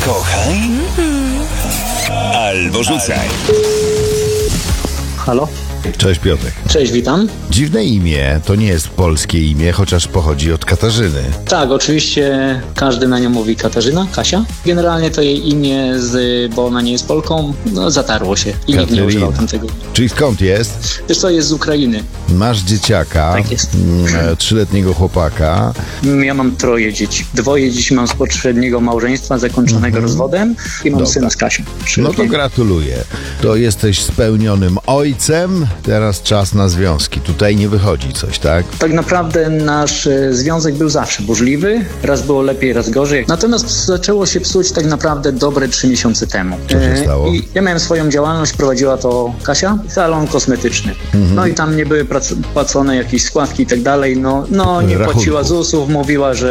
Kochaj albo rzucaj. Halo? Cześć Piotrek. Cześć, witam. Dziwne imię, to nie jest polskie imię, chociaż pochodzi od Katarzyny. Tak, oczywiście każdy na nią mówi Katarzyna, Kasia. Generalnie to jej imię, bo ona nie jest Polką, zatarło się i nikt nie używał tamtego. Czyli skąd jest? Wiesz co, jest z Ukrainy. Masz dzieciaka, Tak jest. 3-letniego chłopaka. Ja mam 3 dzieci. 2 dzieci mam z poprzedniego małżeństwa zakończonego rozwodem i mam syna z Kasią. No to gratuluję. To jesteś spełnionym ojcem, teraz czas na związki. Tutaj nie wychodzi coś, tak? Tak naprawdę nasz związek był zawsze burzliwy. Raz było lepiej, raz gorzej. Natomiast zaczęło się psuć tak naprawdę dobre 3 miesiące temu. Co się stało? I ja miałem swoją działalność, prowadziła to Kasia, salon kosmetyczny. No i tam nie były płacone jakieś składki i tak dalej. No nie Rachunku. płaciła ZUS-ów, mówiła, że